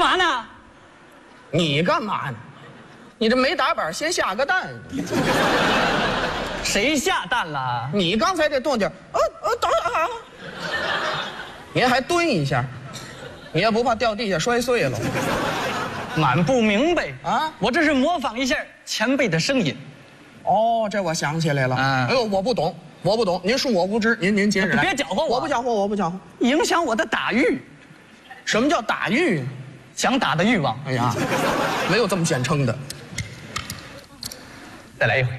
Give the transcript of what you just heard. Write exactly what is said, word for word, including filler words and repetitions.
嘛呢？ 你干嘛呢？你这没打板，先下个蛋。 谁下蛋了？ 你刚才这动静，呃呃，等啊，你还蹲一下，你也不怕掉地下摔碎了？ 满不明白啊！ 我这是模仿一下前辈的声音。 哦，这我想起来了。 嗯哎呦，我不懂，我不懂，您恕我无知，您您接着来。 别搅和我， 我不搅和，我不搅和， 影响我的打欲。 什么叫打欲？ 想打的欲望。 哎呀，没有这么简称的。 再来一回。